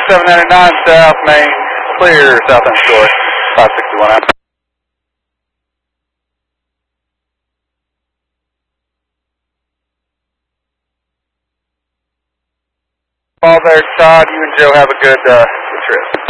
799 South Main, clear southend shore, 561 out. All there, Todd. You and Joe have a good trip.